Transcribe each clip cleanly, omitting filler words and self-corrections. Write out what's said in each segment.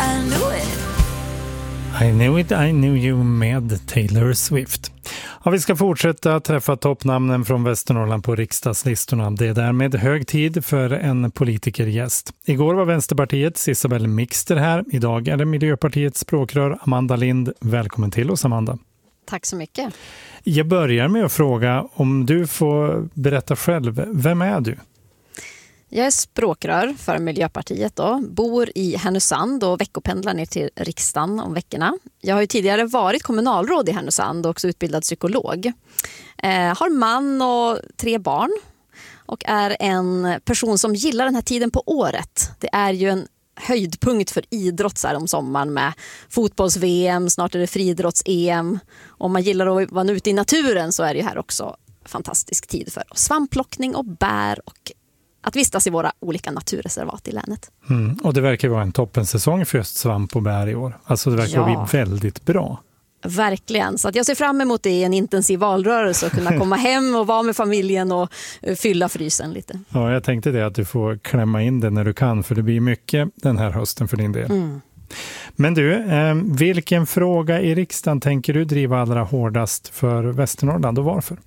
I knew it, I knew you med Taylor Swift. Ja, vi ska fortsätta träffa toppnamnen från Västernorrland på riksdagslistorna. Det är därmed hög tid för en politikergäst. Igår var Vänsterpartiets Isabelle Mixter här. Idag är det Miljöpartiets språkrör Amanda Lind. Välkommen till oss, Amanda. Tack så mycket. Jag börjar med att fråga om du får berätta själv. Vem är du? Jag är språkrör för Miljöpartiet då, bor i Härnösand och veckopendlar ner till riksdagen om veckorna. Jag har ju tidigare varit kommunalråd i Härnösand och också utbildad psykolog. Har man och 3 barn och är en person som gillar den här tiden på året. Det är ju en höjdpunkt för idrott så här om sommaren med fotbolls-VM, snart är det friidrotts-EM. Om man gillar att vara ute i naturen så är det ju här också fantastisk tid för svampplockning och bär och att vistas i våra olika naturreservat i länet. Och det verkar vara en toppensäsong för just svamp och bär i år. Alltså det verkar bli väldigt bra. Verkligen, så att jag ser fram emot det i en intensiv valrörelse och kunna komma hem och vara med familjen och fylla frysen lite. Ja, jag tänkte det att du får klämma in det när du kan, för det blir mycket den här hösten för din del. Men du, vilken fråga i riksdagen tänker du driva allra hårdast för Västernorrland och varför?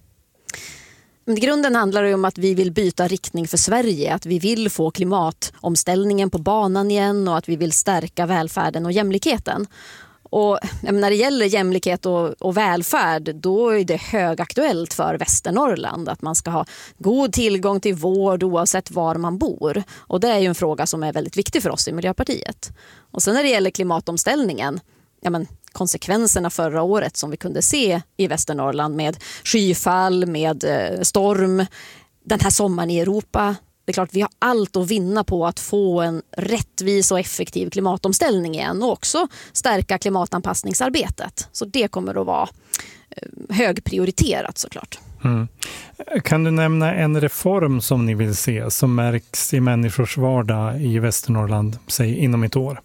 I grunden handlar det om att vi vill byta riktning för Sverige, att vi vill få klimatomställningen på banan igen och att vi vill stärka välfärden och jämlikheten. Och när det gäller jämlikhet och välfärd, då är det högaktuellt för Västernorrland att man ska ha god tillgång till vård oavsett var man bor. Och det är ju en fråga som är väldigt viktig för oss i Miljöpartiet. Och sen när det gäller klimatomställningen, konsekvenserna förra året som vi kunde se i Västernorrland med skyfall, med storm, den här sommaren i Europa. Det är klart vi har allt att vinna på att få en rättvis och effektiv klimatomställning igen och också stärka klimatanpassningsarbetet. Så det kommer att vara högprioriterat såklart. Kan du nämna en reform som ni vill se som märks i människors vardag i Västernorrland, säg inom ett år?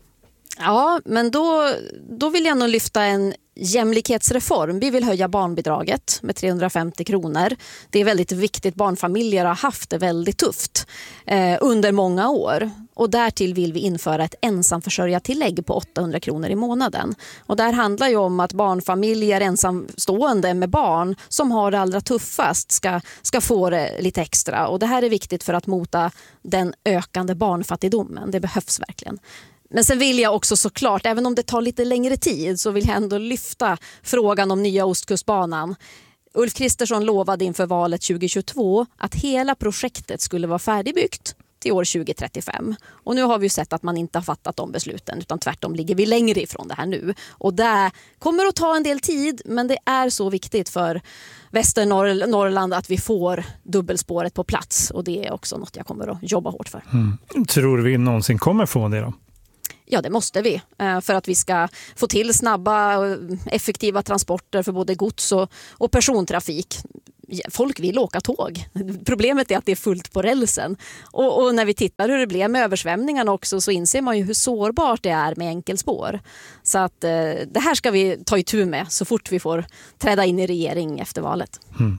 Ja, men då vill jag nog lyfta en jämlikhetsreform. Vi vill höja barnbidraget med 350 kronor. Det är väldigt viktigt. Barnfamiljer har haft det väldigt tufft under många år. Och därtill vill vi införa ett ensamförsörjartillägg på 800 kronor i månaden. Och där handlar ju om att barnfamiljer ensamstående med barn som har det allra tuffast ska få det lite extra. Och det här är viktigt för att mota den ökande barnfattigdomen. Det behövs verkligen. Men sen vill jag också såklart, även om det tar lite längre tid, så vill jag ändå lyfta frågan om nya Ostkustbanan. Ulf Kristersson lovade inför valet 2022 att hela projektet skulle vara färdigbyggt till år 2035. Och nu har vi ju sett att man inte har fattat de besluten, utan tvärtom ligger vi längre ifrån det här nu. Och det kommer att ta en del tid, men det är så viktigt för Västernorrland att vi får dubbelspåret på plats. Och det är också något jag kommer att jobba hårt för. Tror vi någonsin kommer få det då? Ja, det måste vi för att vi ska få till snabba och effektiva transporter för både gods och persontrafik. Folk vill åka tåg. Problemet är att det är fullt på rälsen. Och när vi tittar hur det blev med översvämningarna också så inser man ju hur sårbart det är med enkelspår. Så att det här ska vi ta itu med så fort vi får träda in i regering efter valet.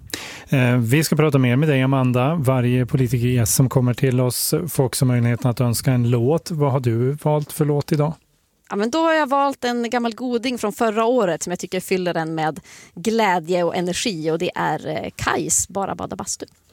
Vi ska prata mer med dig, Amanda. Varje politikergäst som kommer till oss får också möjligheten att önska en låt. Vad har du valt för låt idag? Ja, men då har jag valt en gammal goding från förra året som jag tycker fyller den med glädje och energi, och det är Kajs Bara bada bastu.